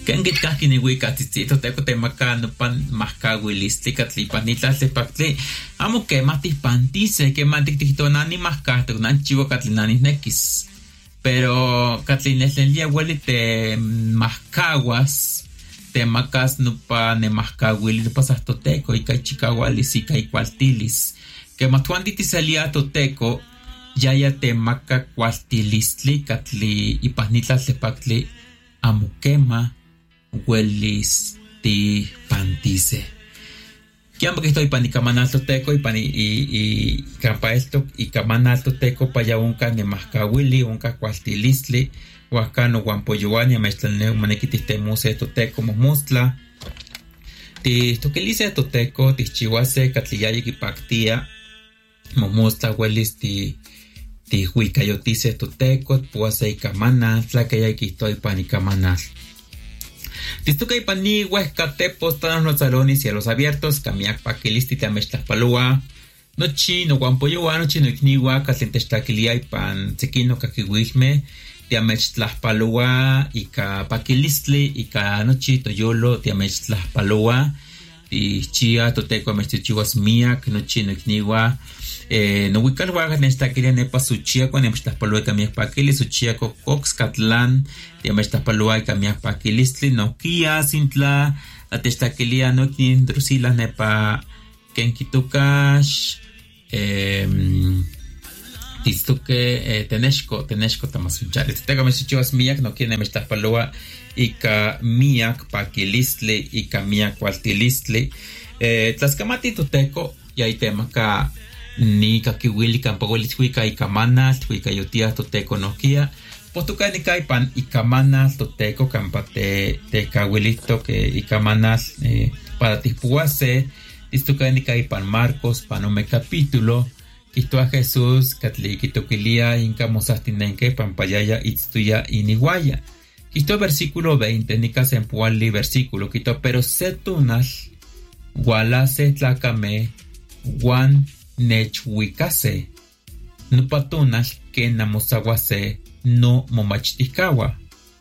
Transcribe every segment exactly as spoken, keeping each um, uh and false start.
Ken gitkahki ni wika tzitzito teko temaka no pan mahkawilistli katli panitlatli paktli. Amo que matis pantise que matik tiktonani mahkahto nan chivo katli nani nekis. Pero katli neslenlia hueli te mahkawas te macas no pa ne mahkawili no pasas toteco y kai chikawalis y kai cualtilis. Que matuanditi salia toteco ya ya te maca cualtilistli katli y panitlatli paktli amukema huelis ti pantise. Kiamba que estoy pani kamanal toteco y pani y y campa esto y kamanal toteco pa ya unka ne mahkawili unka cualtilistli huacano guampoyoania mestlaneu manekitiste muse toteco mosmustla ti toquelice toteco ti chihuase katliyayi kipaktia mosmustla huelis ti ti huicayotice toteco puase kamana tlaqueya kistoy pani kamanal. Tistuca y pani huescate postanos los salones cielos abiertos, camiac paquilisti tamestas palua, no chino guampoyoa, no chino igniwa, catlentestaquilia y pan sequino caquihuisme, tiamechtas palua y ca paquilistli y ca nochito yolo, tiamechtas palua, y chia toteco amestichuas miac, no chino igniwa. Eh, no wikal wagas nesta quería nepa su chia con emstas palua y camiac paquilis, su chia cox catlan, tiamestas palua y camiac paquilistli, no kia sintla, atesta quería no kindrusila nepa kenkitukash, eh, tistuke eh, teneshko, teneshko tamasunchale. Tega mesichuas miak no quiere emstas palua y ca miac paquilistli y camiac cualtilistli. Eh, tlaskamati toteco y hay tema ka ni kakiwili kampagoli twika ikamana twika yotia toteco nokia potuka ni kaipan ikamana toteco kampate te kawilito que ikamana eh, para tipuase istuka ni kaipan Marcos panome capítulo kisto a Jesús katli kitokilia inka mosastinenke pampayaya itstuya iniguaya kisto versículo veinte ni kasempuali versículo kito pero setunas wala se tlakame wan nechwikase no patunas que namosawase no momachtikawa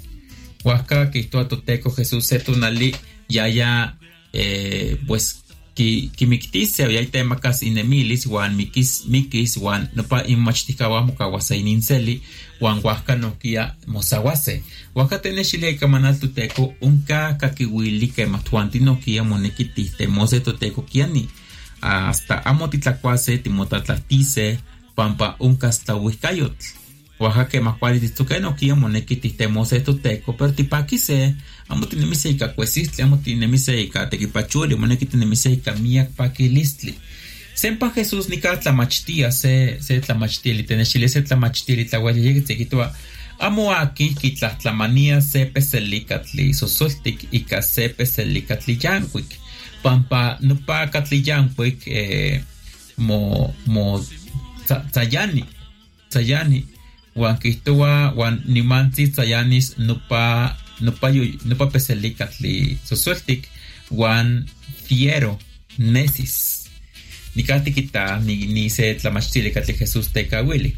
huasca que esto atoteco Jesús setunali ya ya eh, pues que que mictise ya tema cas inemilis wan mikis mikis wan no pa imachtikawa mokawase ininseli wan huasca no kia mosawase huasca teneshile kamanal toteco unka kakiwili que matuanti no kia monekitiste mose toteco kiani hasta amotitlacuase timotatlatise pampa uncasta huicayot Oaxaca macuali tistuque no kia monekitiste mose toteco pero tipakise amotinemise ika cuesistli amotinemise ika tequipachuli monekitinemise ika miak pakilistli sempa Jesús nika tlamachtia se se tlamachtieli tenechile se tlamachtieli tlahuayayek tsequitua amo aquí kitlahtlamania se peselicatli sosoltic ika se peselicatli yancuic pampa nupa katliyankwik eh, mo mo tsayani tsayani wan kistua wan nimanti tsayanis nupa nupa yu nupa peselikatli sosueltik wan fiero nesis nikati kita ni ni se tlamachile katli Jesús te kawili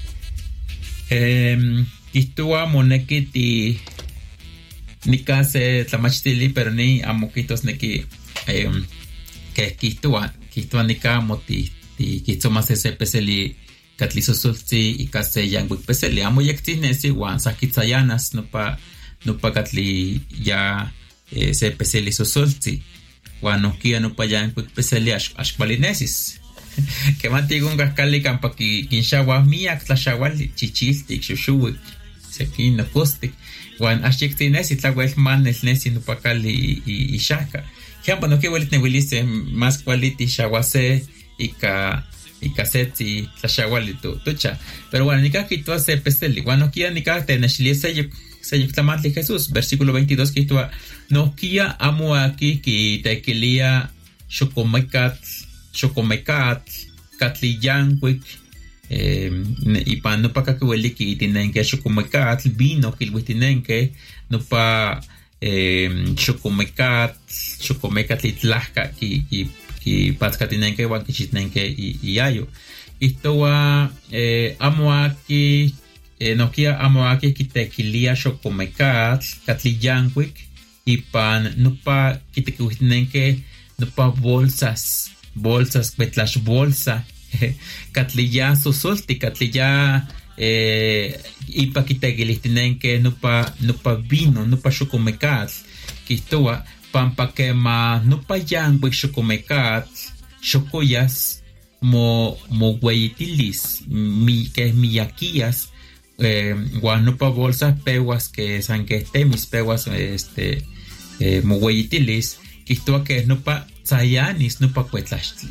em kistua monekiti nikase tlamachili pero ni amokitos neki Um, que kistua kistua nika moti ti kitsoma se peseli katliso sulti y kase yanguik peseli amo yaktinesi wan sakitsayanas no pa no pa katli ya eh, se peseli sulti wan no kia no pa yanguik peseli ash ashbalinesis que mantigun gaskali kampa ki kinshawa miak tlashawali chichiltik shushuwik sekin no kostik wan ashiktinesi tlawel manes nesi no pa kali y shaka Kiamba no que huelit nehuilise más quality shawase y ka y caseti tlashawalito tucha pero bueno nika quito hace peseli bueno kia nika tenashlie se se clamatli Jesús versículo veintidós que esto no kia amo aquí que te quería chocomecat chocomecat catliyanquic eh, y pa no pa que hueli que tienen que chocomecat vino que el tienen que no pa eh, chocomecat chocomecat litlahka y y y patka tienen que wan que tienen que y y ayo esto va eh, amo aquí eh, no kia amo aquí que te quilia chocomecat catliyanquic ipan nupa kitekiuitinenke nupa bolsas bolsas petlash bolsa katliya sosolti katliya eh, ipa kitekiuitinenke nupa nupa vino nupa xocomecat kistua pampa kema nupa yanguik xocomecat xocoyas mo mo hueyitilis mi que miyaquillas eh, guanupa bolsas peguas que san que temis peguas este eh, mo hueyitilis kistua que nupa tzayanis nupa cuetlachtli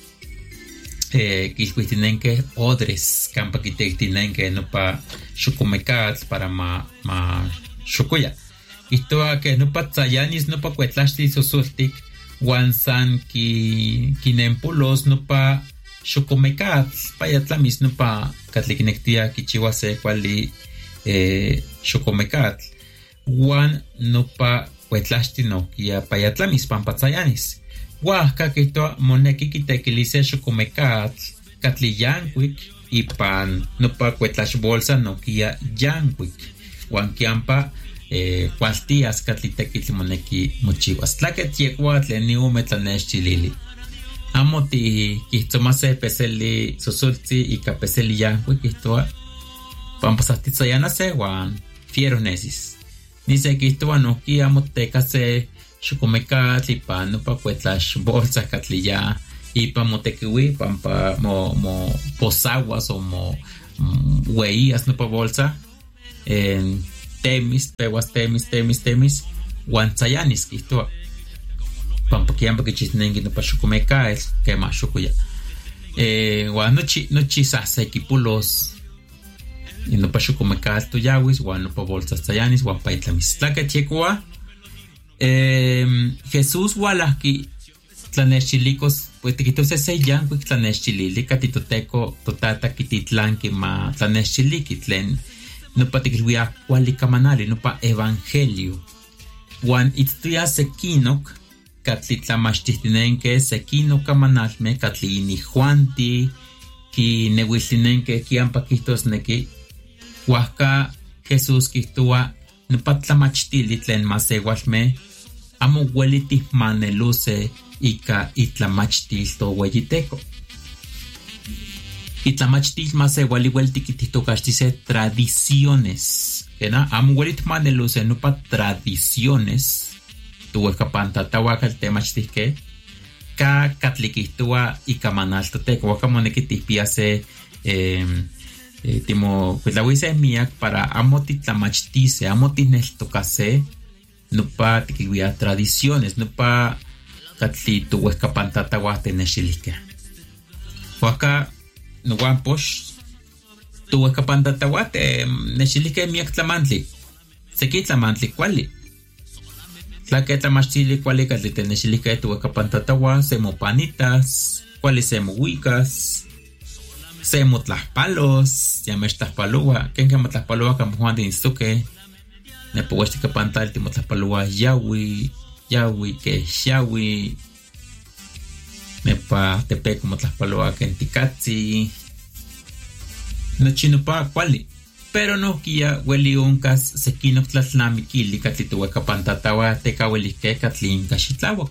eh kiskuitinenke odres campa kitektinenke nupa xucomecat para ma ma xocoya kistua que nupa tzayanis nupa cuetlachtli sosultik guan san ki kinempulos nupa xocomecat payatlamis nupa katlikinektia kichiwase kuali eh xocomecat guan nupa cuetlachtli no kia payatlamis pampa tzayanis Huasca que esto moneki kitekilise xocomecat katli yankuik ipan nupa cuetlash bolsa no kia yankuik huan kiampa eh, cualtias katli tekitli moneki mochiwas tlaket yekua tleni ume tlanexchilili amo ti kistomase peseli sosultzi ika peseli yankuik kistoa pampasasti tzayanase huan fiero nesis nise kistoa no kia amo tekase xucomecat ipa nupa cuetlash bolsa katliya ipa motekiwi pampa mo mo posaguas o mo hueías nupa bolsa en temis peguas temis temis temis guan tzayanis kistua pampa kiamba kichisnengi nupa xucomecat kema xucuya eh guan nochi nochi sase kipulos nupa xucomecat tuyawis guan nupa bolsas tzayanis guan paitlamis tlakachekua Eh, Jesús walaki tlanexchilicos pues tiquitose se yankuik tlanexchilili katitoteco totata kititlanki ma tlanexchiliki tlen nupa tikilwia kuali kamanali nupa evangelio wan itztuya sekinok katli tlamachtitinenke sekinok kamanalme katli ini juanti ki nehuiltinenke kiampa kihtosneki huasca Jesús kihtua nupa tlamachtili tlen masewalme amo hueliti maneluse ika itlamachtil to hueyiteco. Itlamachtil masewali huelti kititokastise tradiciones. ¿Ena? Amo hueliti maneluse nupa tradiciones. Tu escapantatahuaca el temachtisque. Ka katlikistua ika manaltoteco. Waka monekitipiase eh, eh, timo cuitlahuise miak para amo titlamachtise, amo tineltocase. Nupa tikiwia tradiciones, nupa katli tu huescapantata huate nexilique. Huaca nuan posh tu huescapantata huate nexilique miak tlamantli. Seki tlamantli kuali. Tlaque tlamachili kuali katli te nexilique tu huescapantata huate semo panitas, kuali semo huicas, semo tlapalos, yamesh tlaspalua, ken kama tlaspalua kama juan de insuke. Nepohuesti que pantal timo tlaspalua yawi, yawi que yawi. Nepa tepe como tlaspalua que enticatzi. No chino pa cuali. Pero no kia hueli uncas sequino tlatlamikili katlituhueca pantatawa teca huelique katlin kaxitlawak.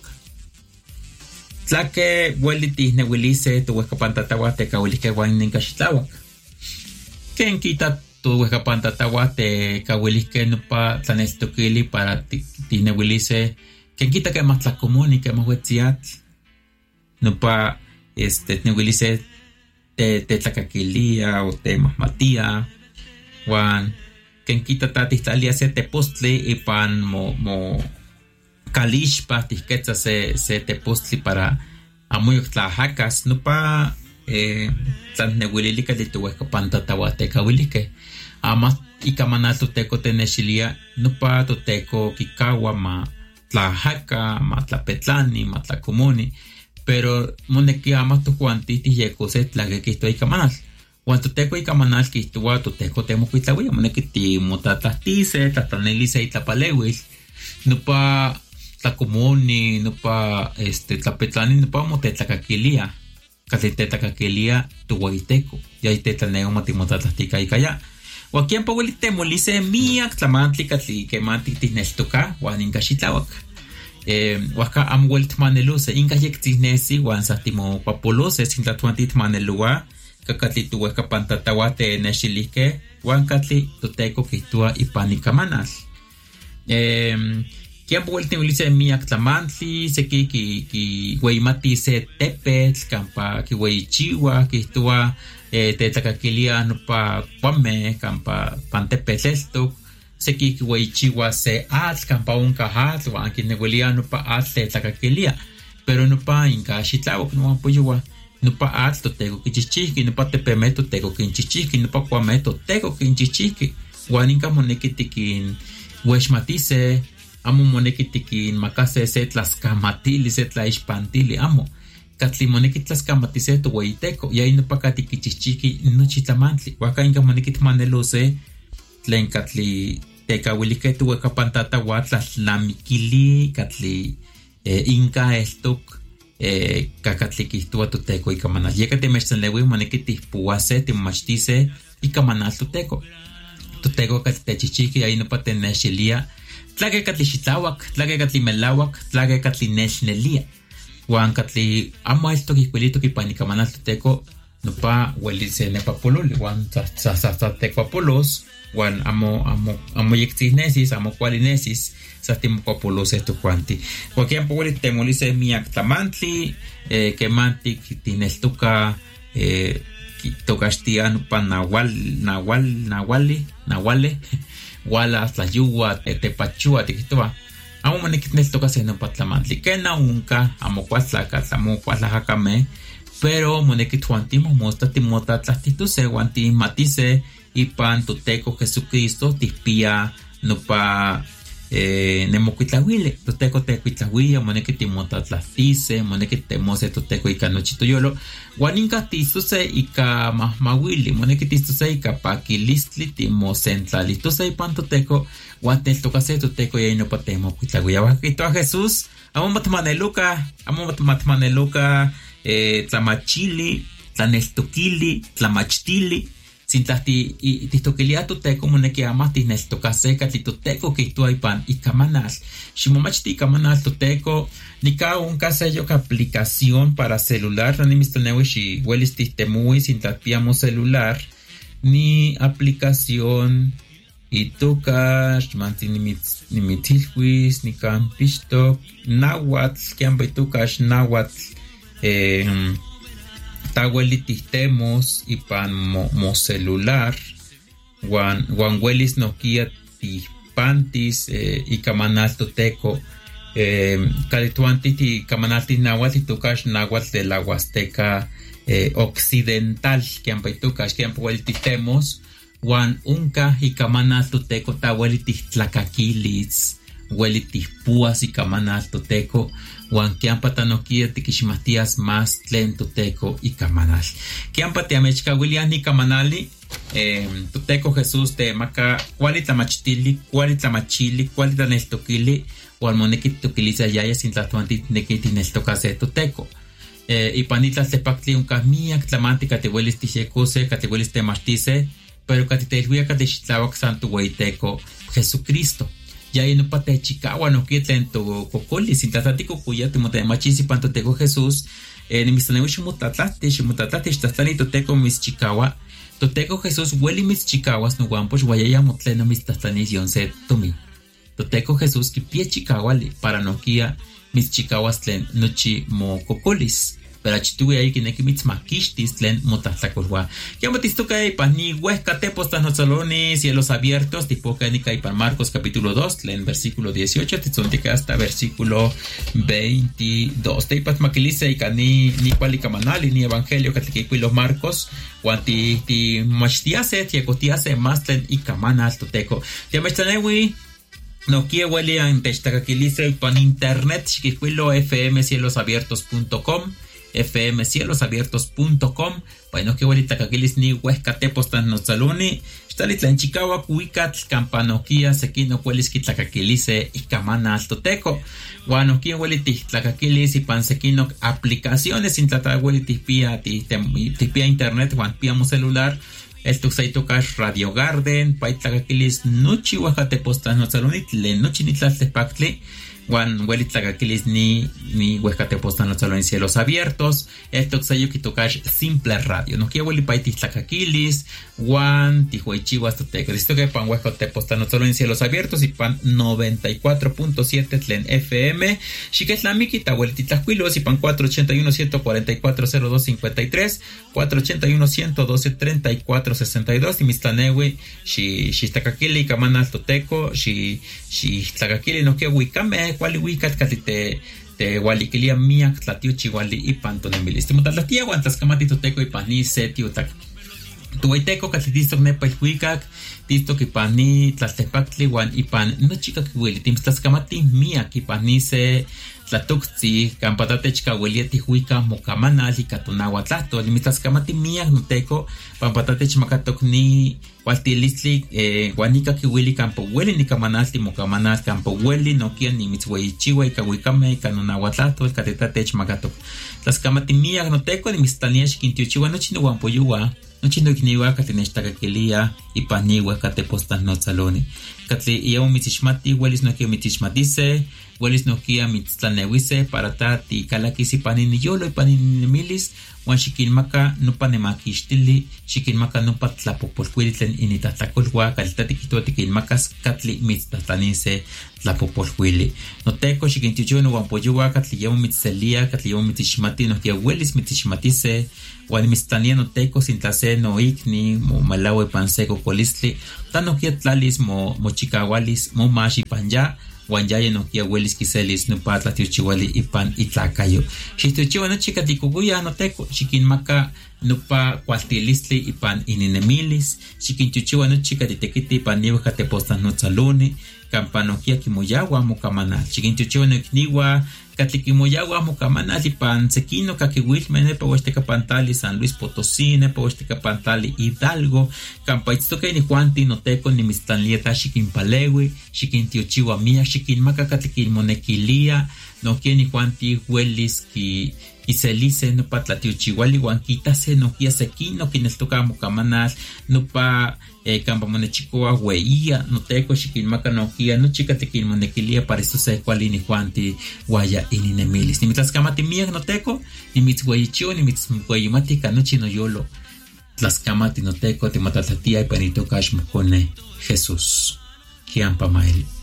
Tlaque hueli tisnehuilice tuhueca pantatawa teca huelique guainin kaxitlawak. Ken quita tu huescapantatawa te kawilisque nupa tlaneltokili para tinewilice que quita que más tlacomún y que más huetziat nupa este tinewilice te te tlacaquilia o te más matía Juan que quita tatistlalia se te postli y pan mo mo calishpa tisquetza se se te postli para amuyo tlajacas nupa eh tlanewililica de tu huescapantatawa te kawilisque ama ikamanal toteco tenexilia nupa toteco kikawa ma tlajaca ma tlapetlani ma tlacomuni pero moneki ama tu cuanti tiyeko se tlaque kisto ikamanal wan toteco ikamanal kistoa toteco temo kuitlawi moneki ti motatatice tlatanelice itlapalewil nupa tlacomuni nupa este tlapetlani nupa motetlacaquilia katli tetlacaquilia tu huayteco ya itetlaneo matimotatlastica ikaya Wakian pa wali temolise miak tlamantli katli kemanti tineltoka wan inka xitlawak. Eh, waka amwelt maneluse inka yek tinesi wan satimo papolose sintlatuantit manelua kakatli tuweka pantatawate nexilike wan katli toteko kitua ipanikamanal. Eh, Kian po el temolise miak tlamantli seki ki ki weimati se tepetl kampa ki weichiwa kitua eh, te takakilia no pa pame kampa pantepelestok seki ki weichiwa se at kampa un kahat wa ki negolia no pa at te takakilia pero no pa inka xitlawak no apoywa no pa at to tego ki chichiki no pa tepeme to tego ki chichiki no pa kwame to tego ki chichiki wa inka monekitikin weshmatise amo monekitikin makase se tlaskamatili se tlaixpantili amo katli monekit tlaskamatise to weiteco y ahí no pa katiki chichiki no chitlamantli waka inka monekit manelose tlen katli tekawilike tu weka pantata watla lamikili katli eh, inka estok eh, kakatli kistua to teco y kamanal yeka te mechanlewi monekit ispuase te machtise y kamanal to teco to teco katli chichiki y ahí no pa teneshilia tlake katli xitlawak tlake katli melawak tlake katli nexnelia Juan katli amo esto que cuelito que panica manal teco no pa hueli se ne pa polol Juan sa sa sa teco polos Juan amo amo amo yexnesis amo qualinesis sa timo polos esto cuanti cualquier po hueli temolise miak tamantli eh, que manti que tienes toca eh, tocastiano pa nahual nahual nahuali nahuale wala la yuwa te pachua te kitwa amo manekit nestoka se no patlamantli que na unka amo kwatlaca amo kwatlajakame pero monekit juantimo mosta timota tlastitu se guanti matise y pan toteco Jesucristo tispia no pa eh nemoquitlahuile toteco te quitlahuia monekit timota tlastise monekit temose toteco ika nochito yolo guaninka tistuse ika mahmawili monekit tistuse ika pakilistli timosentlali tuse pan toteco guantel tocase toteco y no patemo quitlahuia bajito a Jesús amo matmaneluka amo matmaneluka eh tlamachili tlaneltokili tlamachtili sin tlasti y tistokelia toteco moneki amas tineltokase katli toteco que tu pan y kamanas shimomachti kamanas toteco nika un casello que aplicación para celular ni mistonewi shi welis tistemui sin tapiamos celular ni aplicación y tocas mantini mit ni mitilquis ni campisto nawat kiambe tocas nawat eh tawelitistemos y pan mo, mo celular wan wan welis nokia ti pantis eh, y kamanal toteco eh, calituanti ti kamanal ti nahuatl y tucash nahuatl de la Huasteca eh, occidental que han paitucash que han pueltistemos wan unka y kamanal toteco tawelitis tlacaquilis huelitis puas y kamanal toteco Juan Kiampa tanokia tikishmatias más tlen toteco y kamanal. Kiampa te amechka William ni kamanali eh, toteco Jesús te maca cuali tamachtili, cuali tamachili, cuali tanestokili, o almoneki tokiliza yaya sin tlatuanti nekiti nestokase toteco. Eh, y panitas te pactli un camia tlamanti categolis tishekose, categolis te machtise, pero catitelhuia catechtlawak santo hueiteco Jesucristo. Ya y no pate chicawa no quieten to cocoli sin tatatico cuya te mote machisi panto teco Jesús eh ni mistonewi shimutatlate shimutatlate shtatali to teco mis chicawa to teco Jesús hueli mis chicawas no guampos guayaya motleno mis tatlanis yonse tomi to teco Jesús ki pie chicawa para nokia mis chicawas tlen nochi mo cocolis pero chituwe ahí que neki mitzmakishtis tlen motatlacolwa ya matisto que pa ni huesca te postas no salones cielos abiertos tipo que ni kai para Marcos capítulo dos tlen versículo dieciocho tizontica hasta versículo veintidós te pas makilice y cani ni cualica manali ni evangelio que los Marcos guanti ti machtiase tiecotiase más tlen y camana alto teco ya me chanewi no quiero huele en testacaquilice pan internet chiquilo fm cielos abiertos punto com f m cielos abiertos punto com bueno que ahorita caquilis ni huesca te postan no saloni stalit la chicawa cuicat campanoquia sequino cuelis quitlacaquilice y camana altoteco bueno que hueliti tlacaquilis y pansequino aplicaciones sin tratar hueliti pia ti pia internet juan piamo celular el tuxay tocash Radio Garden, paitlacaquilis nuchi Oaxaca postas notzalonit, le nuchi nitlaltepactli, Juan Huelitlagaquilis ni ni Huescatepostan los salones cielos abiertos, el toxayo que tocash simple radio, no quiero huelipaiti tlacaquilis, Juan Tijuechihuas Toteca, esto que pan Huescatepostan los salones cielos abiertos y pan noventa y cuatro punto siete tlen F M, Xiquetlamikita Huelititlacuilos y pan cuatro ochenta y uno ciento cuarenta y cuatro cero dos cincuenta y tres, cuatro ochenta y uno ciento doce treinta y cuatro sesenta y dos, y Mistlanewi, Xi Xitacaquili, Camanal Toteco, Xi Xitlacaquili, no quiero huicame. Wali wikat kati te te wali kilia miak tlatiuchi wali ipanto nemilis. Te mutas la tía guantas kamati toteco ipani seti utak. Tu waiteco kati distok nepa wikak, distok ipani tlaltepactli wan ipan no chica que wili. Timstas kamati miak ipani se tlatuxi campatate chikawelieti huika mokamanali katunahuatlato. Limitas kamati miak noteco pampatate chimakatok ni Waltilistli, eh, Guanica Kiwili Campo Weli, ni Camanalti, Mocamanal Campo Weli, Nokia, ni Mitzway Chiwa, y Kawikame, Canunahuatlato, el Catetate Magato. Las Camatimia, Noteco, ni Mistaniash, Quintiuchiwa, no chino Guampoyua, no chino Kiniwa, Catinestagaquilia, y Paniwa, Catepostas Notzaloni. Catli, y aún Mitzishmati, Welis no Kia Mitzishmatise, Welis no Kia Mitzlanewise, Paratati, Calakisi Panini Yolo, y Panini Milis, Juan Xiquilmaca no panemaki xtili, Xiquilmaca no patlapopolhuilitlen initatlacolhua, calitati quituati quilmacas catli mitztatlanise tlapopolhuili. No teco xiquintiuchua no guampoyua, catli yamo mitzcelia, catli yamo mitzixmati, no kiahuelis mitzixmatise, Juan mitztania no teco sintlase no ikni, mo malawe panseco colistli, tano kiatlalis mo mochicahualis, mo mashi panya, Guanyaya no kia huelis kiselis no patla tiuchiwali ipan itlacayo. Xituchiwa no chica tikuguya no teco, xiquinmaca no pa cualtilistli ipan ininemilis, xiquinchuchiwa no chica titequiti ipan niwaja tepostas no tzaluni, campanoquia kimoyawa mocamanal, xiquinchuchiwa no ikniwa, Catliquimoyagua mocamanal ipan sequino caquihuilme nepa huasteca pantali San Luis Potosí, nepa huasteca pantali Hidalgo, campaitztoque ni Juanti noteco ni mistanlieta xiquinpalewi, xiquintiochiwa mía, xiquinmaca catliquilmonequilia, no quien ni Juanti huelis ki iselice no pa tlatiochihuali huanquitase no quia sequino quineltoca mocamanal, no pa eh, campamonechicoa hueía, no teco xiquilmaca no quia, no chica tequilmonequilia para esto se cuali ni Juanti guaya y ni nemilis. Ni mitlascamati miak no teco, ni mitzhueyichio, ni mitzhueyimatica no chino yolo. Tlascamati no teco, te matatlatia y panito cash mojone Jesús. Kiampa mael.